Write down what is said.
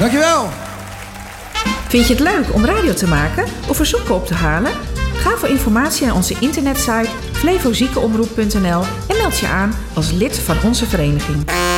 Dankjewel. Vind je het leuk om radio te maken of verzoeken op te halen? Ga voor informatie naar onze internetsite flevoziekenomroep.nl en meld je aan als lid van onze vereniging.